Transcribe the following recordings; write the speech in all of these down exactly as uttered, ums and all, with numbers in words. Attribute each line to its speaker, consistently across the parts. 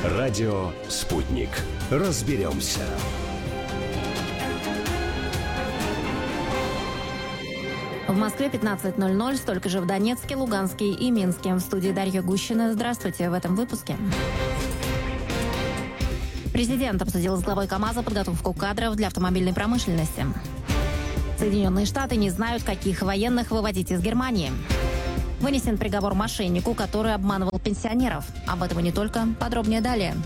Speaker 1: Радио «Спутник». Разберемся.
Speaker 2: В Москве пятнадцать ноль ноль, столько же в Донецке, Луганске и Минске. В студии Дарья Гущина. Здравствуйте в этом выпуске. Президент обсудил с главой КАМАЗа подготовку кадров для автомобильной промышленности. Соединенные Штаты не знают, каких военных выводить из Германии. Вынесен приговор мошеннику, который обманывал пенсионеров. Об этом и не только. Подробнее далее.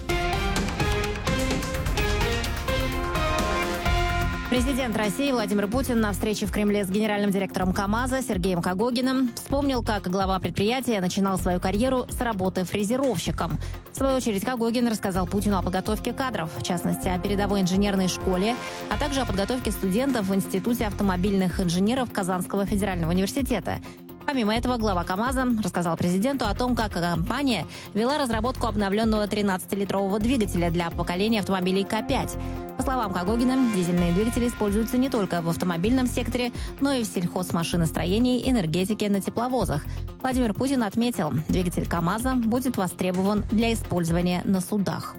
Speaker 2: Президент России Владимир Путин на встрече в Кремле с генеральным директором КАМАЗа Сергеем Когогиным вспомнил, как глава предприятия начинал свою карьеру с работы фрезеровщиком. В свою очередь Когогин рассказал Путину о подготовке кадров, в частности, о передовой инженерной школе, а также о подготовке студентов в Институте автомобильных инженеров Казанского федерального университета. Помимо этого, глава КАМАЗа рассказал президенту о том, как компания вела разработку обновленного тринадцатилитрового двигателя для поколения автомобилей К пять. По словам Когогина, дизельные двигатели используются не только в автомобильном секторе, но и в сельхозмашиностроении, энергетике, на тепловозах. Владимир Путин отметил, двигатель КАМАЗа будет востребован для использования на судах.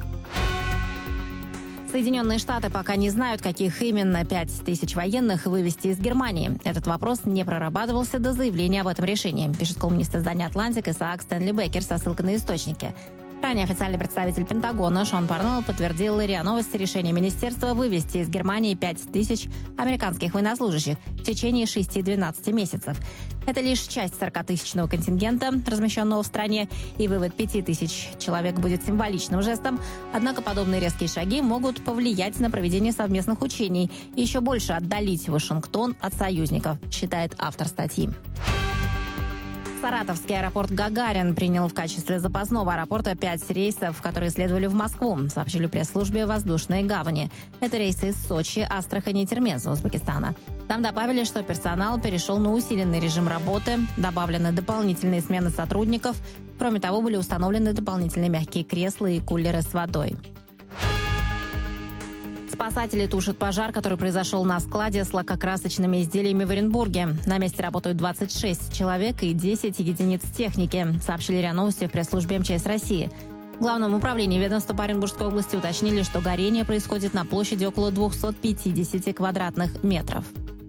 Speaker 2: Соединенные Штаты пока не знают, каких именно пять тысяч военных вывести из Германии. Этот вопрос не прорабатывался до заявления об этом решении, пишет колумнист издания «Атлантик» Исаак Стэнли Беккер со ссылкой на источники. Ранее официальный представитель Пентагона Шон Парнелл подтвердил РИА Новости решение министерства вывести из Германии пять тысяч американских военнослужащих в течение шести-двенадцати месяцев. Это лишь часть сорокатысячного контингента, размещенного в стране, и вывод пяти тысяч человек будет символичным жестом. Однако подобные резкие шаги могут повлиять на проведение совместных учений и еще больше отдалить Вашингтон от союзников, считает автор статьи. Саратовский аэропорт «Гагарин» принял в качестве запасного аэропорта пять рейсов, которые следовали в Москву, сообщили в пресс-службе воздушной гавани. Это рейсы из Сочи, Астрахани и Термеза, Узбекистана. Там добавили, что персонал перешел на усиленный режим работы, добавлены дополнительные смены сотрудников. Кроме того, были установлены дополнительные мягкие кресла и кулеры с водой. Спасатели тушат пожар, который произошел на складе с лакокрасочными изделиями в Оренбурге. На месте работают двадцать шесть человек и десять единиц техники, сообщили РИА Новости в пресс-службе МЧС России. В Главном управлении ведомства по Оренбургской области уточнили, что горение происходит на площади около двухсот пятидесяти квадратных метров.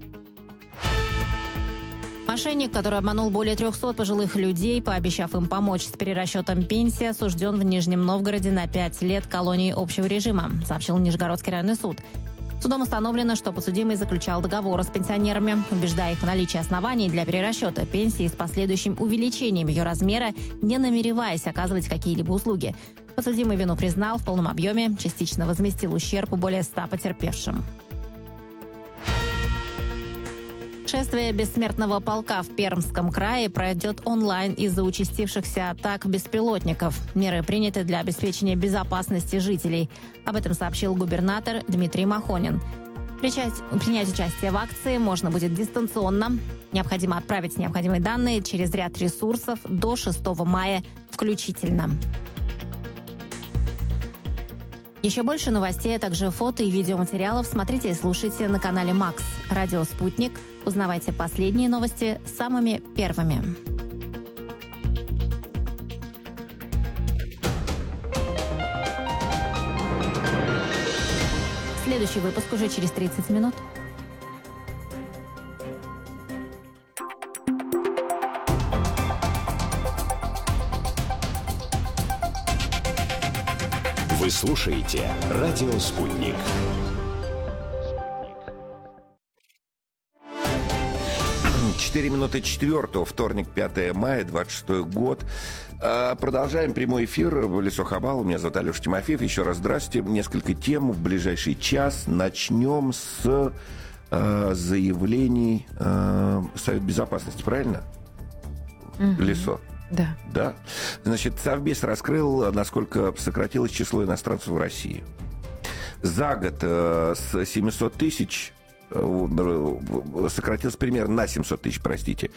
Speaker 2: Мошенник, который обманул более трехсот пожилых людей, пообещав им помочь с перерасчетом пенсии, осужден в Нижнем Новгороде на пять лет колонии общего режима, сообщил Нижегородский районный суд. Судом установлено, что подсудимый заключал договоры с пенсионерами, убеждая их в наличии оснований для перерасчета пенсии с последующим увеличением ее размера, не намереваясь оказывать какие-либо услуги. Подсудимый вину признал в полном объеме, частично возместил ущерб более ста потерпевшим. Шествие бессмертного полка в Пермском крае пройдет онлайн из-за участившихся атак беспилотников. Меры приняты для обеспечения безопасности жителей. Об этом сообщил губернатор Дмитрий Махонин. Принять, принять участие в акции можно будет дистанционно. Необходимо отправить необходимые данные через ряд ресурсов до шестого мая включительно. Еще больше новостей, а также фото и видеоматериалов смотрите и слушайте на канале Макс. Радио «Спутник». Узнавайте последние новости самыми первыми. Следующий выпуск уже через тридцать минут.
Speaker 1: Вы слушаете «Радио Спутник».
Speaker 3: четыре минуты четвертого, вторник, пятое мая, двадцать шестой год. Продолжаем прямой эфир в Лесу Хабал. Меня зовут Алеша Тимофеев. Еще раз здравствуйте. Несколько тем в ближайший час. Начнем с э, заявлений э, Совета Безопасности, правильно? Mm-hmm. Лесо.
Speaker 4: Да.
Speaker 3: Да. Значит, Совбез раскрыл, насколько сократилось число иностранцев в России. За год э, с семисот тысяч сократился примерно на семьсот тысяч, простите,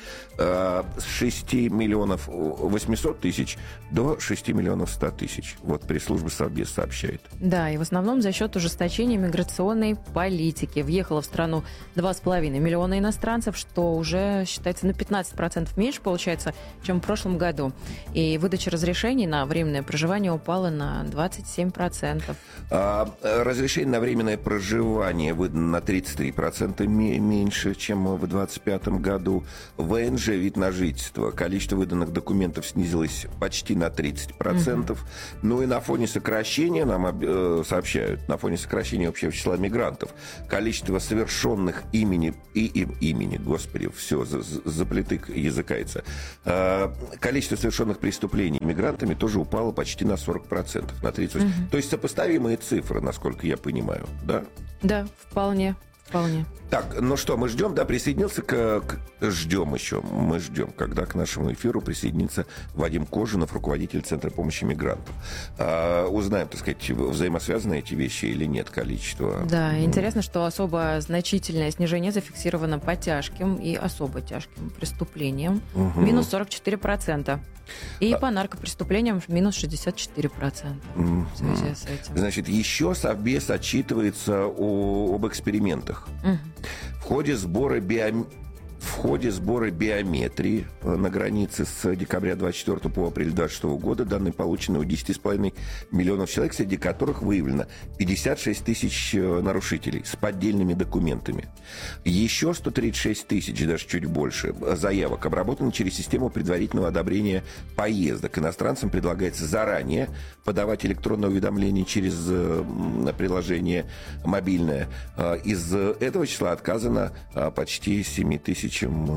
Speaker 3: с шести миллионов восьмисот тысяч до шести миллионов ста тысяч. Вот пресс-служба Совбез сообщает.
Speaker 4: Да, и в основном за счет ужесточения миграционной политики. Въехало в страну два с половиной миллиона иностранцев, что уже считается на пятнадцать процентов меньше, получается, чем в прошлом году. И выдача разрешений на временное проживание упала на двадцать семь процентов.
Speaker 3: А, разрешение на временное проживание выдано на тридцать три процента меньше, чем в двадцать пятом году. ВНЖ, вид на жительство, количество выданных документов снизилось почти на тридцать процентов. Mm-hmm. Ну и на фоне сокращения, нам э, сообщают, на фоне сокращения общего числа мигрантов, количество совершенных имени, и, и, имени, господи, все, заплетык языкается, э, количество совершенных преступлений мигрантами тоже упало почти на сорок процентов, на тридцать процентов. Mm-hmm. То есть сопоставимые цифры, насколько я понимаю, да?
Speaker 4: Да, вполне. Вполне.
Speaker 3: Так, ну что, мы ждем, да, присоединился к, к... Ждем еще, мы ждем, когда к нашему эфиру присоединится Вадим Кожинов, руководитель Центра помощи мигрантам. А, узнаем, так сказать, взаимосвязаны эти вещи или нет, количество.
Speaker 4: Да, интересно, что особо значительное снижение зафиксировано по тяжким и особо тяжким преступлениям. Угу. Минус сорок четыре процента. И а... по наркопреступлениям минус шестьдесят четыре процента mm-hmm. в связи с этим.
Speaker 3: Значит, еще Совбез отчитывается о, об экспериментах. Mm-hmm. В ходе сбора биом... В ходе сбора биометрии на границе с декабря двадцать четвёртого по апрель двадцать шестого года данные получены у десяти с половиной миллионов человек, среди которых выявлено пятьдесят шесть тысяч нарушителей с поддельными документами. Еще сто тридцать шесть тысяч, даже чуть больше, заявок обработаны через систему предварительного одобрения поездок. Иностранцам предлагается заранее подавать электронное уведомление через приложение мобильное. Из этого числа отказано почти семь тысяч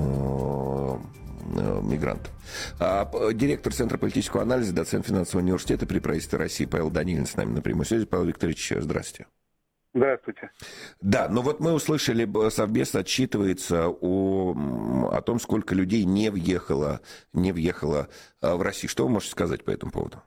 Speaker 3: мигрантов. А, директор Центра политического анализа, доцент финансового университета при правительстве России Павел Данилин с нами на прямой связи. Павел Викторович, здравствуйте.
Speaker 5: Здравствуйте.
Speaker 3: Да, ну вот мы услышали, Совбез отчитывается о, о том, сколько людей не въехало, не въехало в Россию. Что вы можете сказать по этому поводу?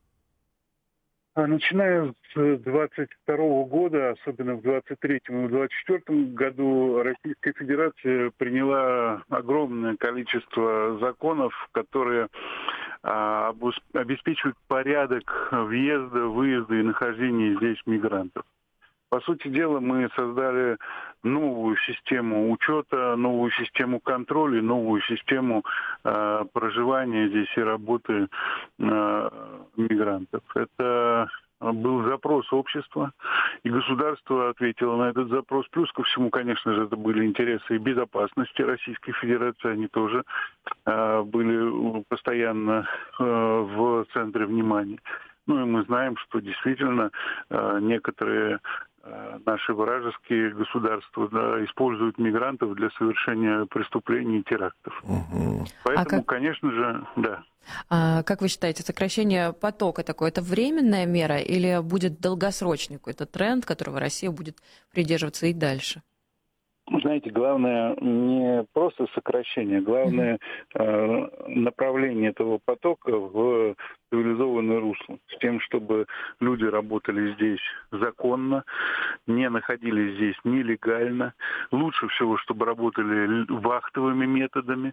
Speaker 5: Начиная с двадцать второго года, особенно в двадцать третьем и двадцать четвёртом году, Российская Федерация приняла огромное количество законов, которые а, обеспечивают порядок въезда, выезда и нахождения здесь мигрантов. По сути дела, мы создали новую систему учета, новую систему контроля, новую систему э, проживания здесь и работы э, мигрантов. Это был запрос общества, и государство ответило на этот запрос. Плюс ко всему, конечно же, это были интересы и безопасности Российской Федерации. Они тоже э, были постоянно э, в центре внимания. Ну и мы знаем, что действительно э, некоторые наши вражеские государства, да, используют мигрантов для совершения преступлений и терактов. Угу. Поэтому, а как... конечно же, да.
Speaker 4: А как вы считаете, сокращение потока такое, это временная мера или будет долгосрочный какой-то тренд, которого Россия будет придерживаться и дальше?
Speaker 5: Знаете, главное не просто сокращение, главное э, направление этого потока в цивилизованное русло, с тем, чтобы люди работали здесь законно, не находились здесь нелегально. Лучше всего, чтобы работали вахтовыми методами,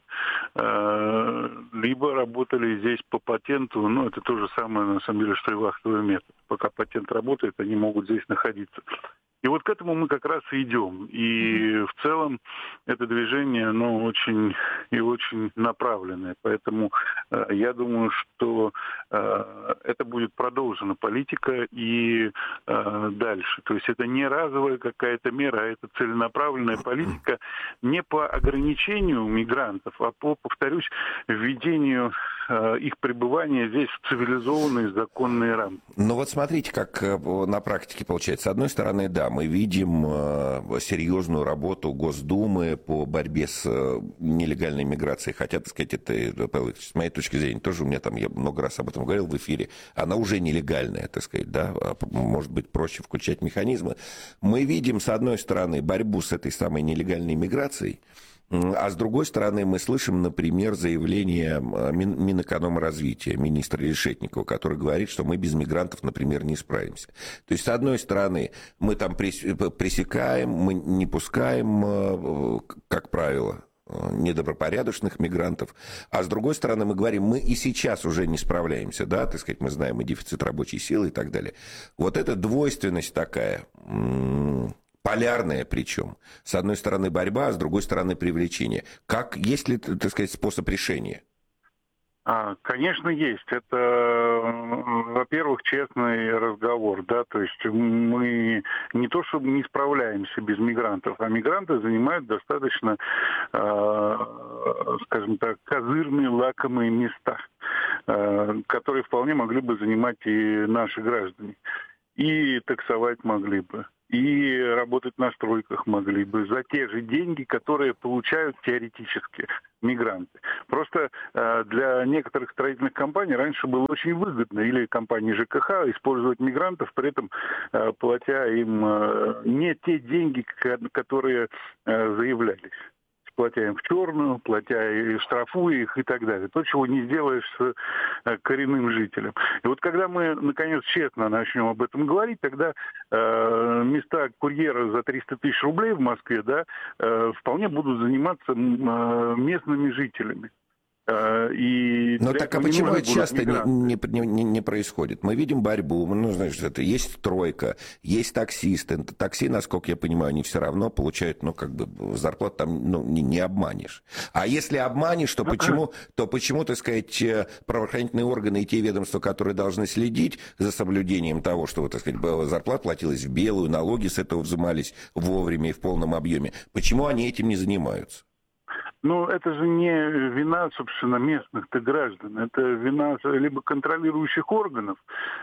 Speaker 5: э, либо работали здесь по патенту. Ну, это то же самое, на самом деле, что и вахтовый метод. Пока патент работает, они могут здесь находиться. И вот к этому мы как раз и идем. И в целом это движение, оно очень и очень направленное. Поэтому э, я думаю, что э, это будет продолжена политика и э, дальше. То есть это не разовая какая-то мера, а это целенаправленная политика не по ограничению мигрантов, а по, повторюсь, введению э, их пребывания здесь в цивилизованные законные рамки.
Speaker 3: Ну вот смотрите, как на практике получается. С одной стороны, да, мы видим э, серьезную работу Госдумы по борьбе с э, нелегальной миграцией. Хотя, так сказать, это, с моей точки зрения, тоже у меня там, я много раз об этом говорил в эфире, она уже нелегальная, так сказать, да, может быть, проще включать механизмы. Мы видим, с одной стороны, борьбу с этой самой нелегальной миграцией, А с другой стороны, мы слышим, например, заявление Мин, Минэкономразвития, министра Решетникова, который говорит, что мы без мигрантов, например, не справимся. То есть, с одной стороны, мы там пресекаем, мы не пускаем, как правило, недобропорядочных мигрантов, а с другой стороны, мы говорим, мы и сейчас уже не справляемся, да, так сказать, мы знаем и дефицит рабочей силы и так далее. Вот эта двойственность такая... полярная причем. С одной стороны борьба, а с другой стороны привлечение. Как, есть ли, так сказать, способ решения?
Speaker 5: А, конечно, есть. Это, во-первых, честный разговор, да, то есть мы не то чтобы не справляемся без мигрантов, а мигранты занимают достаточно, э, скажем так, козырные, лакомые места, э, которые вполне могли бы занимать и наши граждане. И таксовать могли бы, и работать на стройках могли бы за те же деньги, которые получают теоретически мигранты. Просто э, для некоторых строительных компаний раньше было очень выгодно, или компании ЖКХ, использовать мигрантов, при этом э, платя им э, не те деньги, которые э, заявлялись. Платя им в черную, платя и штрафуя их и так далее. То, чего не сделаешь с коренным жителем. И вот когда мы, наконец, честно начнем об этом говорить, тогда э, места курьера за триста тысяч рублей в Москве, да, э, вполне будут заниматься э, местными жителями. И
Speaker 3: Но так а почему это часто не, не, не, не происходит? Мы видим борьбу, ну, знаешь, это есть стройка, есть таксисты. Такси, насколько я понимаю, они все равно получают, ну, как бы, зарплату там, ну, не, не обманешь. А если обманешь, то почему, то почему, так сказать, правоохранительные органы и те ведомства, которые должны следить за соблюдением того, что, так сказать, зарплата платилась в белую, налоги с этого взимались вовремя и в полном объеме, почему они этим не занимаются?
Speaker 5: Ну, это же не вина, собственно, местных-то граждан. Это вина либо контролирующих органов,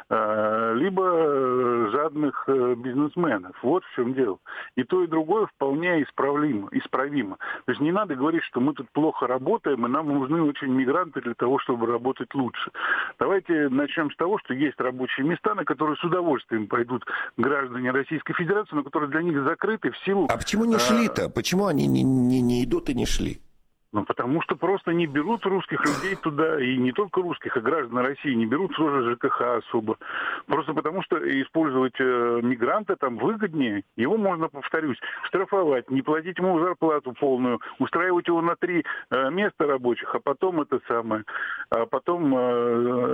Speaker 5: либо жадных бизнесменов. Вот в чем дело. И то, и другое вполне исправимо. исправимо. То есть не надо говорить, что мы тут плохо работаем, и нам нужны очень мигранты для того, чтобы работать лучше. Давайте начнем с того, что есть рабочие места, на которые с удовольствием пойдут граждане Российской Федерации, но которые для них закрыты в силу...
Speaker 3: А почему не шли-то? Почему они не, не, не идут и не шли?
Speaker 5: Ну, потому что просто не берут русских людей туда, и не только русских, а граждан России не берут тоже ЖКХ особо. Просто потому что использовать э, мигранта там выгоднее. Его можно, повторюсь, штрафовать, не платить ему зарплату полную, устраивать его на три э, места рабочих, а потом это самое, а потом э,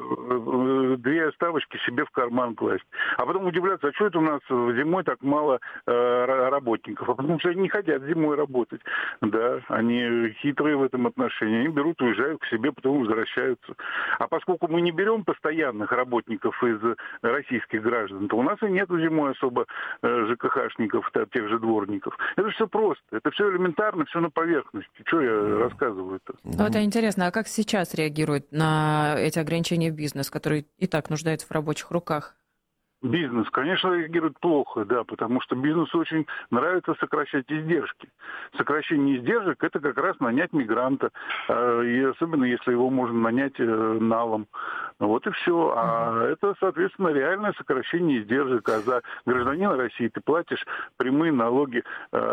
Speaker 5: э, две ставочки себе в карман класть. А потом удивляться, а что это у нас зимой так мало э, работников? А потому что они не хотят зимой работать. Да, они хитрые в этом отношении. Они берут, уезжают к себе, потом возвращаются. А поскольку мы не берем постоянных работников из российских граждан, то у нас и нету зимой особо ЖКХшников, тех же дворников. Это все просто. Это все элементарно, все на поверхности. Что я рассказываю-то?
Speaker 4: Вот интересно, а как сейчас реагирует на эти ограничения бизнес, который и так нуждается в рабочих руках?
Speaker 5: Бизнес, конечно, реагирует плохо, да, потому что бизнесу очень нравится сокращать издержки. Сокращение издержек – это как раз нанять мигранта, и особенно если его можно нанять налом. Вот и все. А это, соответственно, реальное сокращение издержек. А за гражданина России ты платишь прямые налоги,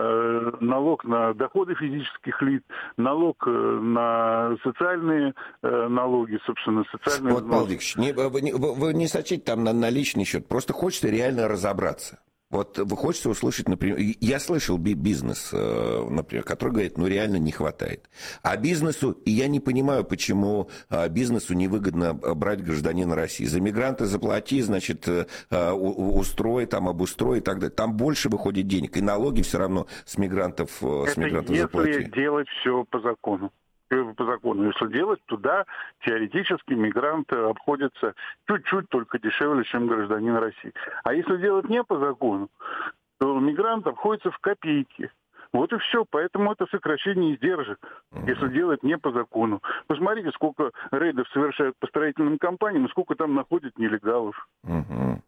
Speaker 5: налог на доходы физических лиц, налог на социальные налоги, собственно, социальные...
Speaker 3: Вот, Павел Викторович, не, вы, не, вы не сочите там на, на личный счет. Просто хочется реально разобраться. Вот хочется услышать, например, я слышал бизнес, например, который говорит, ну реально не хватает. А бизнесу, и я не понимаю, почему бизнесу невыгодно брать гражданина России. За мигранта заплати, значит, устрой, там, обустрой и так далее. Там больше выходит денег, и налоги все равно с мигрантов, с мигрантов заплати.
Speaker 5: Это если делать все по закону. По закону. Если делать, туда теоретически мигрант обходится чуть-чуть только дешевле, чем гражданин России. А если делать не по закону, то мигрант обходится в копейки. Вот и все. Поэтому это сокращение издержек, uh-huh. если делать не по закону. Посмотрите, сколько рейдов совершают по строительным компаниям, и сколько там находят нелегалов.
Speaker 3: Uh-huh.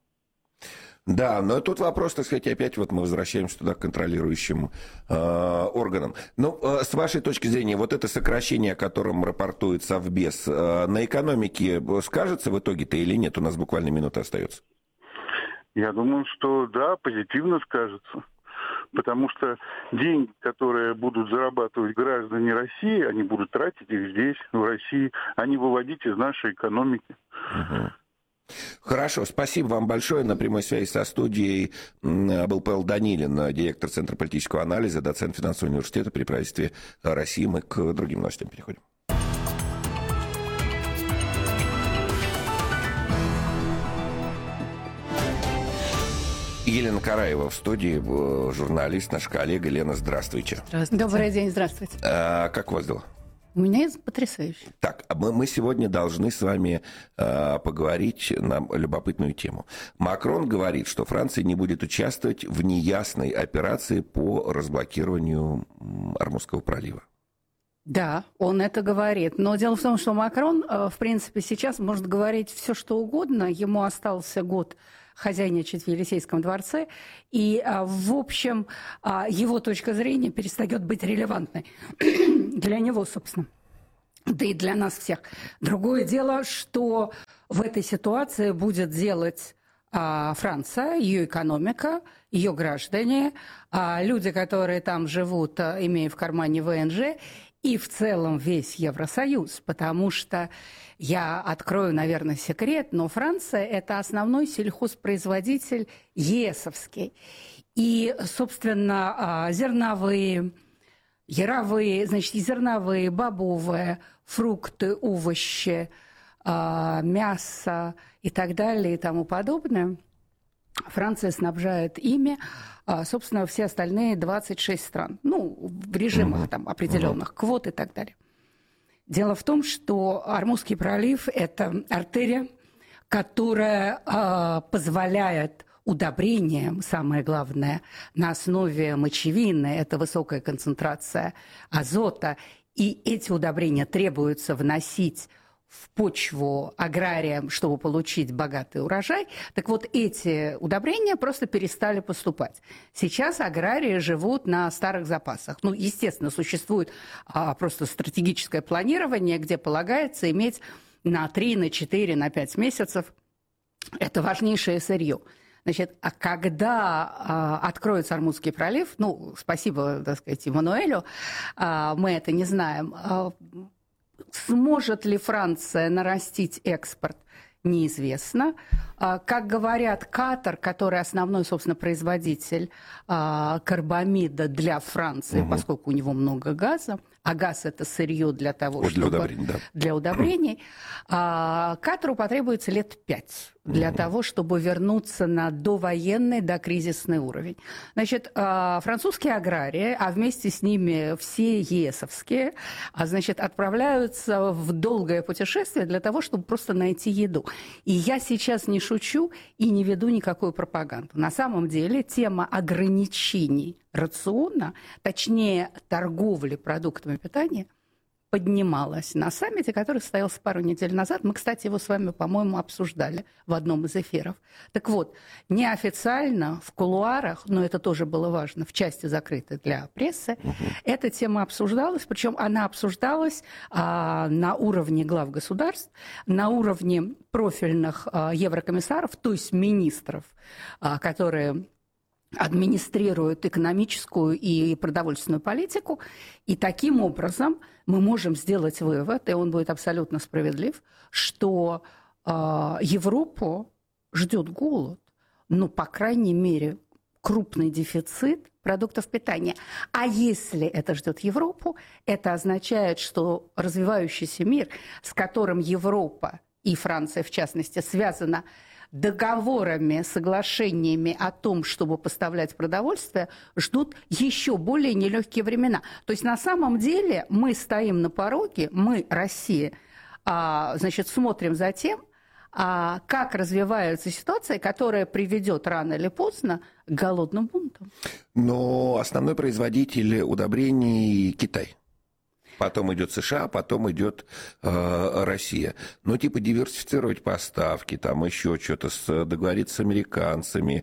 Speaker 3: Да, но тут вопрос, так сказать, опять вот мы возвращаемся туда к контролирующим э, органам. Ну, э, с вашей точки зрения, вот это сокращение, о котором рапортует Совбез, э, на экономике скажется в итоге-то или нет? У нас буквально минута остается.
Speaker 5: Я думаю, что да, позитивно скажется. потому что деньги, которые будут зарабатывать граждане России, они будут тратить их здесь, в России, а не выводить из нашей экономики.
Speaker 3: Угу. Хорошо, спасибо вам большое. На прямой связи со студией был Павел Данилин, директор Центра политического анализа, доцент финансового университета при правительстве России. Мы к другим новостям переходим. Елена Караева в студии, журналист, наша коллега. Лена, здравствуйте.
Speaker 6: Здравствуйте. Добрый день, здравствуйте.
Speaker 3: А, как у вас дела?
Speaker 6: У меня потрясающе.
Speaker 3: Так, мы, мы сегодня должны с вами э, поговорить на любопытную тему. Макрон говорит, что Франция не будет участвовать в неясной операции по разблокированию Ормузского пролива.
Speaker 6: Да, он это говорит. Но дело в том, что Макрон, в принципе, сейчас может говорить все, что угодно. Ему остался год хозяйничать в Елисейском дворце. И, в общем, его точка зрения перестает быть релевантной для него, собственно. Да и для нас всех. Другое дело, что в этой ситуации будет делать Франция, ее экономика, ее граждане, люди, которые там живут, имея в кармане вэ эн жэ, и в целом весь Евросоюз, потому что я открою, наверное, секрет, но Франция – это основной сельхозпроизводитель ЕСовский. И, собственно, зерновые, яровые, значит, зерновые, бобовые, фрукты, овощи, мясо и так далее и тому подобное Франция снабжает ими, собственно, все остальные двадцать шесть стран. Ну, в режимах там определенных квот и так далее. Дело в том, что Ормузский пролив – это артерия, которая э, позволяет удобрениям, самое главное, на основе мочевины, это высокая концентрация азота, и эти удобрения требуется вносить в почву аграриям, чтобы получить богатый урожай. Так вот, эти удобрения просто перестали поступать. Сейчас аграрии живут на старых запасах. Ну, естественно, существует а, просто стратегическое планирование, где полагается иметь на три, на четыре, на пять месяцев. Это важнейшее сырье. Значит, а когда а, откроется Ормузский пролив, ну, спасибо, так сказать, Эммануэлю, а, мы это не знаем, а, сможет ли Франция нарастить экспорт, неизвестно. Как говорят, Катар, который основной, собственно, производитель карбамида для Франции, угу. поскольку у него много газа, а газ – это сырье для того,
Speaker 3: для
Speaker 6: чтобы…
Speaker 3: Удобрений, да.
Speaker 6: Для удобрений. Катару потребуется лет пять для угу. того, чтобы вернуться на довоенный, докризисный уровень. Значит, французские аграрии, а вместе с ними все ЕСовские, значит, отправляются в долгое путешествие для того, чтобы просто найти еду. И я сейчас не шучу и не веду никакую пропаганду. На самом деле тема ограничений рациона, точнее торговли продуктами питания, поднималась на саммите, который состоялся пару недель назад. Мы, кстати, его с вами, по-моему, обсуждали в одном из эфиров. Так вот, неофициально, в кулуарах, но это тоже было важно, в части закрытой для прессы, угу. эта тема обсуждалась, причем она обсуждалась а, на уровне глав государств, на уровне профильных а, еврокомиссаров, то есть министров, а, которые администрируют экономическую и продовольственную политику, и таким образом мы можем сделать вывод, и он будет абсолютно справедлив, что э, Европу ждет голод, ну, по крайней мере, крупный дефицит продуктов питания. А если это ждет Европу, это означает, что развивающийся мир, с которым Европа и Франция, в частности, связана договорами, соглашениями о том, чтобы поставлять продовольствие, ждут еще более нелегкие времена. То есть на самом деле мы стоим на пороге, мы, Россия, значит, смотрим за тем, как развивается ситуация, которая приведет рано или поздно к голодным бунтам.
Speaker 3: Но основной производитель удобрений – Китай. Потом идет США, потом идет э, Россия. Ну, типа диверсифицировать поставки, там еще что-то, с, договориться с американцами,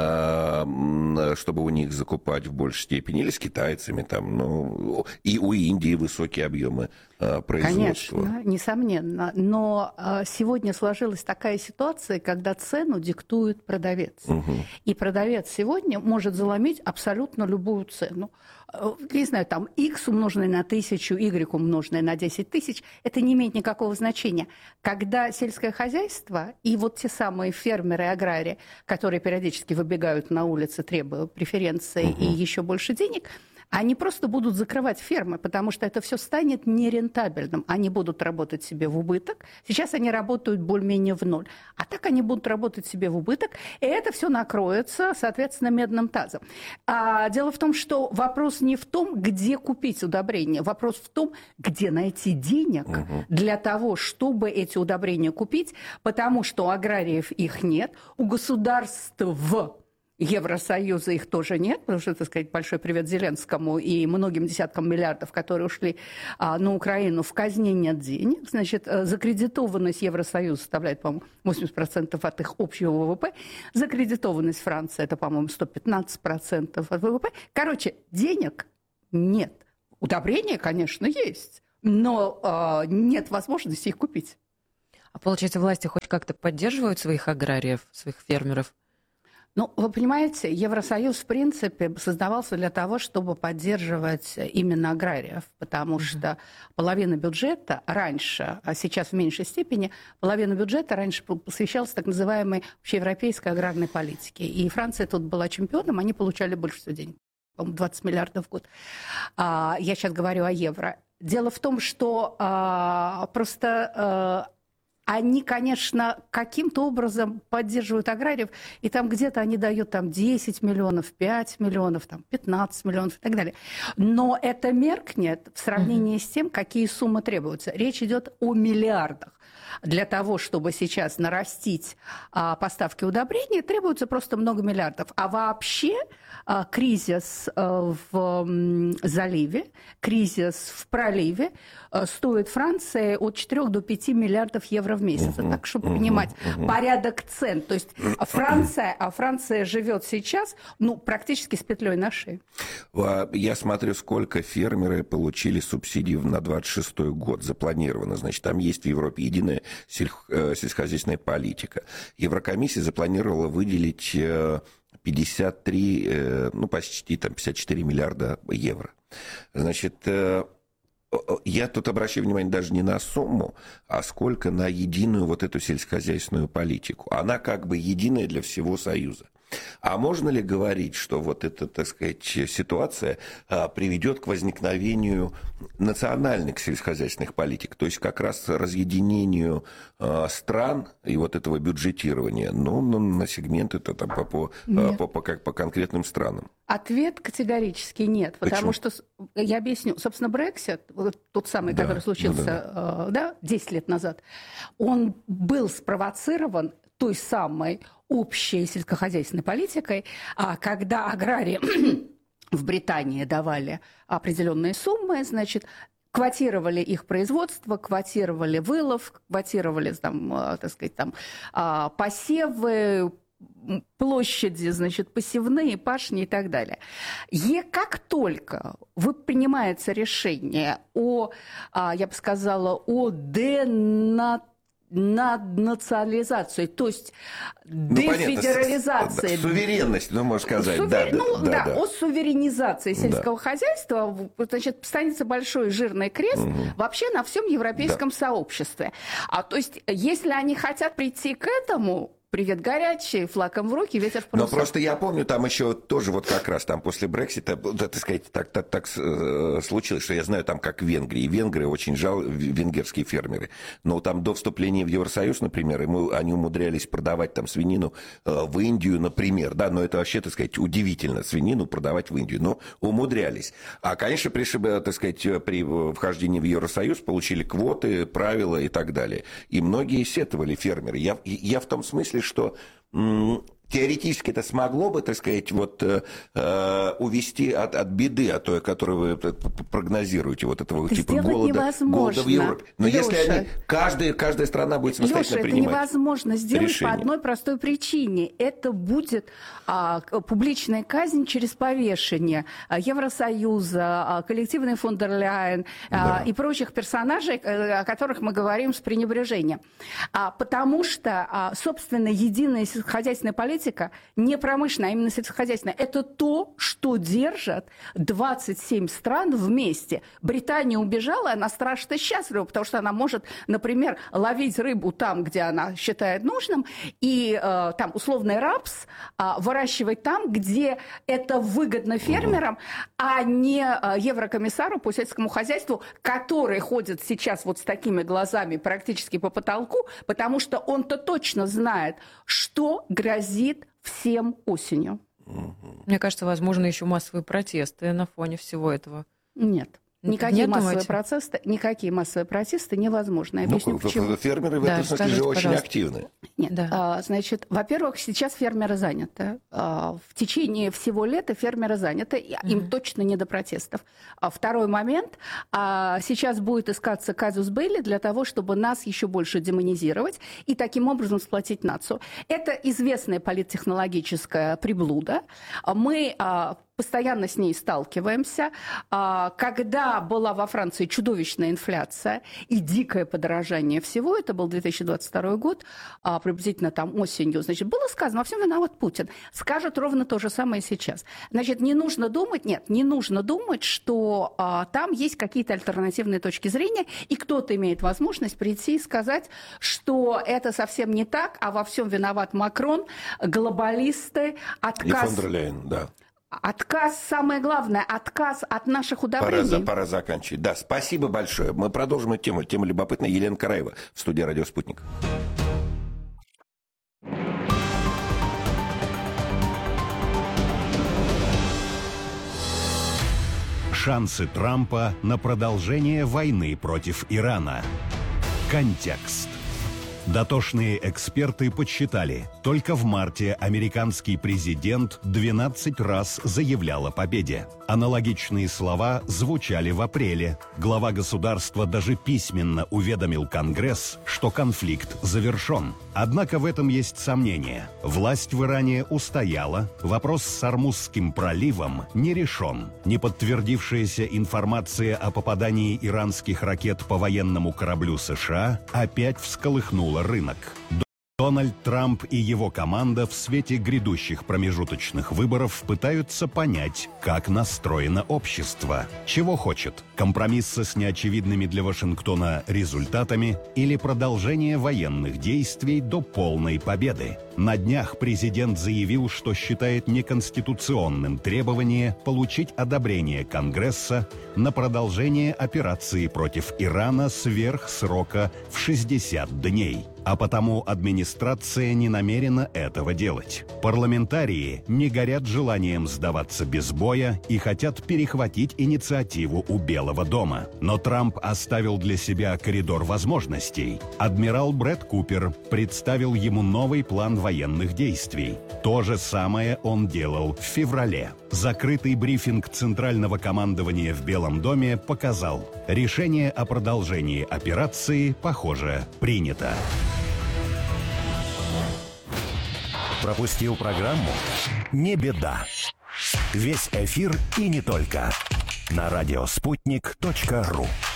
Speaker 3: э, чтобы у них закупать в большей степени, или с китайцами, там, ну, и у Индии высокие объемы производства.
Speaker 6: Конечно, несомненно. Но сегодня сложилась такая ситуация, когда цену диктует продавец. Угу. И продавец сегодня может заломить абсолютно любую цену. Не знаю, там X умноженное на тысячу, Y умноженное на десять тысяч, это не имеет никакого значения. Когда сельское хозяйство и вот те самые фермеры и аграрии, которые периодически выбегают на улицы, требуя преференций угу. и еще больше денег, они просто будут закрывать фермы, потому что это все станет нерентабельным. Они будут работать себе в убыток. Сейчас они работают более-менее в ноль. А так они будут работать себе в убыток, и это все накроется, соответственно, медным тазом. А дело в том, что вопрос не в том, где купить удобрения. Вопрос в том, где найти денег угу. для того, чтобы эти удобрения купить, потому что у аграриев их нет, у государств Евросоюза их тоже нет, потому что, так сказать, большой привет Зеленскому и многим десяткам миллиардов, которые ушли а, на Украину, в казне нет денег. Значит, закредитованность Евросоюза составляет, по-моему, восемьдесят процентов от их общего ВВП. Закредитованность Франции – это, по-моему, сто пятнадцать процентов от ВВП. Короче, денег нет. Удобрения, конечно, есть, но а, нет возможности их купить.
Speaker 4: А получается, власти хоть как-то поддерживают своих аграриев, своих фермеров?
Speaker 6: Ну, вы понимаете, Евросоюз, в принципе, создавался для того, чтобы поддерживать именно аграриев, потому mm-hmm. что половина бюджета раньше, а сейчас в меньшей степени, половина бюджета раньше посвящалась так называемой общеевропейской аграрной политике. И Франция тут была чемпионом, они получали больше всего денег, по-моему, двадцать миллиардов в год. А, я сейчас говорю о евро. Дело в том, что а, просто... А, Они, конечно, каким-то образом поддерживают аграриев, и там где-то они дают там, десять миллионов, пять миллионов, там, пятнадцать миллионов и так далее. Но это меркнет в сравнении mm-hmm. с тем, какие суммы требуются. Речь идет о миллиардах. Для того, чтобы сейчас нарастить а, поставки удобрений, требуется просто много миллиардов. А вообще а, кризис а, в м, заливе, кризис в проливе а, стоит Франции от четырёх до пяти миллиардов евро в месяц. Uh-huh, так, чтобы uh-huh, понимать uh-huh. порядок цен. То есть Франция, а Франция живет сейчас ну, практически с петлей на шее.
Speaker 3: Я смотрю, сколько фермеры получили субсидий на двадцать шестой год. Запланировано. Значит, там есть в Европе единая сельскохозяйственная политика. Еврокомиссия запланировала выделить пятьдесят три, ну, почти там, пятьдесят четыре миллиарда евро. Значит, я тут обращаю внимание даже не на сумму, а сколько на единую вот эту сельскохозяйственную политику. Она как бы единая для всего Союза. А можно ли говорить, что вот эта, так сказать, ситуация а, приведет к возникновению национальных сельскохозяйственных политик, то есть как раз разъединению а, стран и вот этого бюджетирования, ну, ну на сегменты это там по, по, а, по, по, как, по конкретным странам?
Speaker 6: Ответ категорически нет, потому Почему? что, я объясню, собственно, Брексит, вот тот самый, да, который случился да. Да, десять лет назад, он был спровоцирован той самой общей сельскохозяйственной политикой, когда аграрии в Британии давали определенные суммы, значит, квотировали их производство, квотировали вылов, квотировали там, так сказать, там, посевы, площади, значит, посевные, пашни и так далее. И как только вы принимается решение о, я бы сказала, о денатуризации, над национализацией, то есть ну, дефедерализацией.
Speaker 3: Да, суверенность, ну, можно сказать.
Speaker 6: Сувер...
Speaker 3: Да,
Speaker 6: ну,
Speaker 3: да,
Speaker 6: да,
Speaker 3: да.
Speaker 6: О суверенизации сельского
Speaker 3: да.
Speaker 6: хозяйства, значит, станется большой жирный крест угу. вообще на всем европейском да. сообществе. А то есть, если они хотят прийти к этому... Привет горячий, флаком в руки, ветер в парусах.
Speaker 3: Но просто я помню, там еще тоже вот как раз там после Брексита, да, так сказать, так, так, так э, случилось, что я знаю там как в Венгрии. Венгры очень жал, венгерские фермеры. Но там до вступления в Евросоюз, например, ему, они умудрялись продавать там свинину э, в Индию, например. Да, но это вообще, так сказать, удивительно, свинину продавать в Индию. Но умудрялись. А, конечно, при, так сказать, при вхождении в Евросоюз получили квоты, правила и так далее. И многие сетовали фермеры. Я, я в том смысле, что теоретически это смогло бы, так сказать, вот, э, увести от, от беды, от той, которую вы прогнозируете, вот этого типа голода, голода в Европе. Но Леша, если они, каждая, каждая страна будет самостоятельно
Speaker 6: Леша,
Speaker 3: принимать
Speaker 6: это невозможно сделать
Speaker 3: решения.
Speaker 6: По одной простой причине. Это будет а, публичная казнь через повешение Евросоюза, а, коллективный фон дер Ляйен а, да. и прочих персонажей, о которых мы говорим с пренебрежением. А, потому что, а, собственно, единая сельскохозяйственная политика не промышленная, а именно сельскохозяйственная. Это то, что держат двадцать семь стран вместе. Британия убежала, она страшно счастлива, потому что она может, например, ловить рыбу там, где она считает нужным, и э, там условный рапс э, выращивать там, где это выгодно фермерам, а не э, еврокомиссару по сельскому хозяйству, который ходит сейчас вот с такими глазами практически по потолку, потому что он-то точно знает, что грозит всем осенью.
Speaker 4: Мне кажется, возможно, еще массовые протесты на фоне всего этого.
Speaker 6: Нет. Никакие
Speaker 4: Нет,
Speaker 6: массовые протесты, никакие массовые протесты невозможны. Я объясню,
Speaker 3: ну,
Speaker 6: почему.
Speaker 3: Фермеры в
Speaker 4: да,
Speaker 3: этом смысле же очень
Speaker 4: пожалуйста.
Speaker 3: активны.
Speaker 6: Нет,
Speaker 4: да.
Speaker 6: а, значит, во-первых, сейчас фермеры заняты. А, в течение всего лета фермеры заняты, mm-hmm. им точно не до протестов. А второй момент, а, сейчас будет искаться казус белли для того, чтобы нас еще больше демонизировать и таким образом сплотить нацию. Это известная политтехнологическая приблуда. Мы а, постоянно с ней сталкиваемся. Когда была во Франции чудовищная инфляция и дикое подорожание всего, это был две тысячи двадцать второй год, приблизительно там осенью, значит, было сказано, во всем виноват Путин. Скажут ровно то же самое сейчас. Значит, не нужно думать, нет, не нужно думать, что а, там есть какие-то альтернативные точки зрения, и кто-то имеет возможность прийти и сказать, что это совсем не так, а во всем виноват Макрон, глобалисты, отказ...
Speaker 3: И фон дер Ляйен, да.
Speaker 6: Отказ, самое главное, отказ от наших удобрений.
Speaker 3: Пора, пора заканчивать. Да, спасибо большое. Мы продолжим эту тему. Тема любопытная. Елена Караева в студии «Радио Спутник».
Speaker 1: Шансы Трампа на продолжение войны против Ирана. Контекст. Дотошные эксперты подсчитали, только в марте американский президент двенадцать раз заявлял о победе. Аналогичные слова звучали в апреле. Глава государства даже письменно уведомил Конгресс, что конфликт завершен. Однако в этом есть сомнения. Власть в Иране устояла, вопрос с Ормузским проливом не решен. Неподтвердившаяся информация о попадании иранских ракет по военному кораблю США опять всколыхнула рынок. Дональд Трамп и его команда в свете грядущих промежуточных выборов пытаются понять, как настроено общество. Чего хочет? Компромисса с неочевидными для Вашингтона результатами или продолжение военных действий до полной победы? На днях президент заявил, что считает неконституционным требование получить одобрение Конгресса на продолжение операции против Ирана сверх срока в шестьдесят дней. А потому администрация не намерена этого делать. Парламентарии не горят желанием сдаваться без боя и хотят перехватить инициативу у Белого дома. Но Трамп оставил для себя коридор возможностей. Адмирал Брэд Купер представил ему новый план военных действий. То же самое он делал в феврале. Закрытый брифинг Центрального командования в Белом доме показал, решение о продолжении операции, похоже, принято. Пропустил программу? Не беда. Весь эфир и не только. На радиоспутник точка ру.